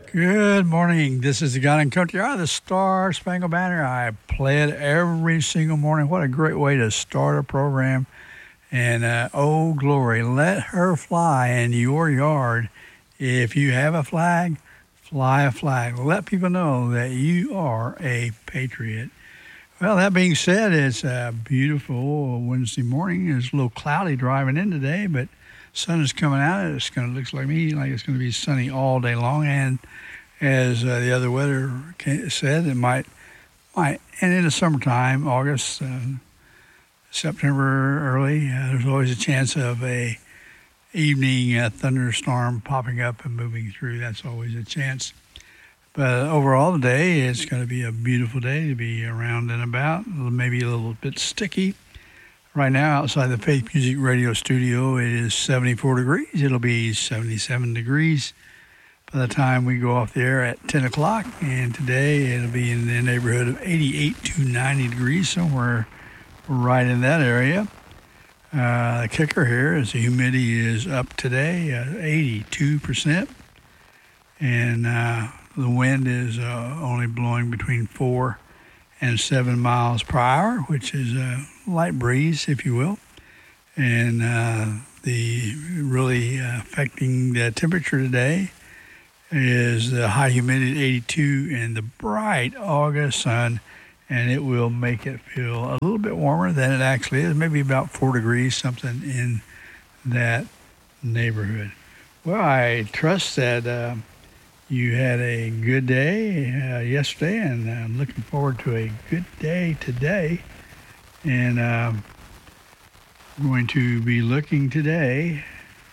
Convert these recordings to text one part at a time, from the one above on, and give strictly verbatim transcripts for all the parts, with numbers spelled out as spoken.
Good morning. This is the God and Country. Ah, the Star Spangled Banner. I play it every single morning. What a great way to start a program. And uh, oh, glory, let her fly in your yard. If you have a flag, fly a flag. Let people know that you are a patriot. Well, that being said, it's a beautiful Wednesday morning. It's a little cloudy driving in today, but sun is coming out. It's going to look like me like it's going to be sunny all day long. And as uh, the other weather said, it might might and in the summertime, August, uh, September early, uh, there's always a chance of a evening uh, thunderstorm popping up and moving through. That's always a chance. But overall today, it's going to be a beautiful day to be around and about. Maybe a little bit sticky. Right now, outside the Faith Music Radio studio, it is seventy-four degrees. It'll be seventy-seven degrees by the time we go off the air at ten o'clock. And today, it'll be in the neighborhood of eighty-eight to ninety degrees, somewhere right in that area. Uh, the kicker here is the humidity is up today at eighty-two percent. And uh, the wind is uh, only blowing between four and seven miles per hour, which is a light breeze, if you will. And uh, the really uh, affecting the temperature today is the high humidity eighty-two and the bright August sun, and it will make it feel a little bit warmer than it actually is, maybe about four degrees, something in that neighborhood. Well, I trust that uh, you had a good day uh, yesterday, and I'm looking forward to a good day today. And uh, I'm going to be looking today.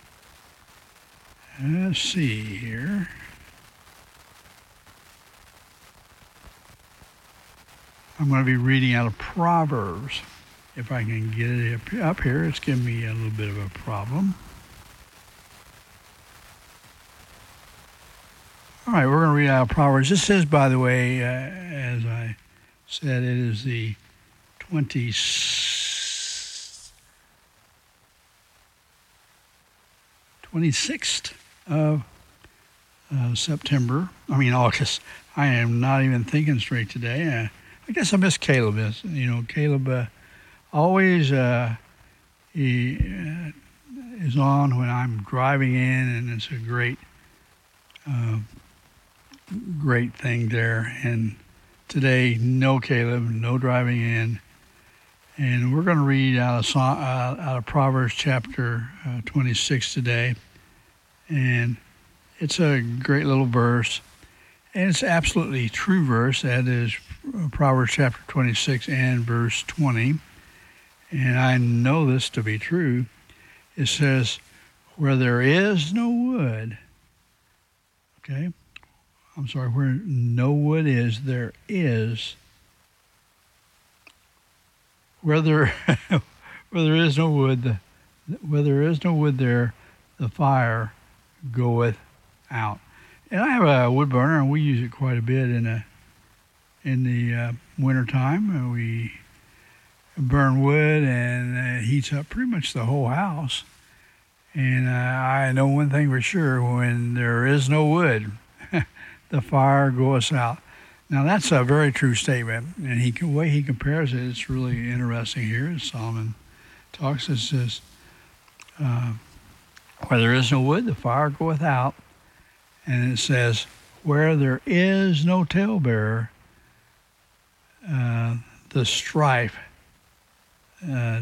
Let's see here. I'm going to be reading out of Proverbs. If I can get it up here, it's giving me a little bit of a problem. All right, we're going to read out of Proverbs. This says, by the way, uh, as I said, it is the twenty-sixth of uh, September. I mean, August. I am not even thinking straight today. Uh, I guess I miss Caleb. You know, Caleb uh, always uh, he uh, is on when I'm driving in, and it's a great uh, great thing there. And today, no Caleb, no driving in. And we're going to read out of, uh, out of Proverbs chapter uh, twenty-six today. And it's a great little verse. And it's absolutely true verse. That is Proverbs chapter twenty-six and verse twenty. And I know this to be true. It says, where there is no wood, okay, I'm sorry, where no wood is, there is, where there, where there is no wood, the, where there is no wood there, the fire goeth out. And I have a wood burner, and we use it quite a bit in a, in the uh, wintertime. Uh, we burn wood, and it heats up pretty much the whole house. And uh, I know one thing for sure, when there is no wood, the fire goes out. Now, that's a very true statement, and he, the way he compares it, it's really interesting here. As Solomon talks, it says, uh, where there is no wood, the fire goeth out. And it says, where there is no talebearer, uh, the strife uh,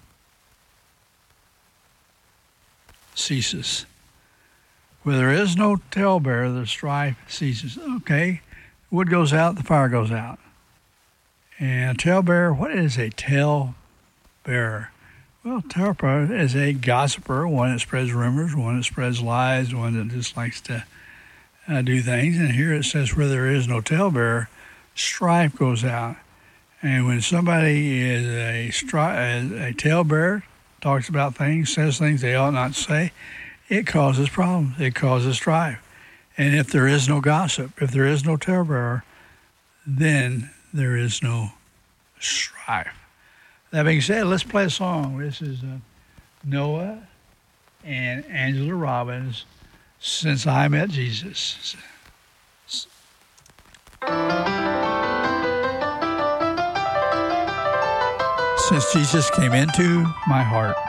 ceases. Where there is no talebearer, the strife ceases. Okay, wood goes out, the fire goes out. And a talebearer, what is a talebearer? Well, a talebearer is a gossiper, one that spreads rumors, one that spreads lies, one that just likes to uh, do things. And here it says, where there is no talebearer, strife goes out. And when somebody is a, stri- a talebearer, talks about things, says things they ought not say, it causes problems. It causes strife. And if there is no gossip, if there is no talebearer, then there is no strife. That being said, let's play a song. This is uh, Noah and Angela Robbins, Since I Met Jesus. since Jesus came into my heart.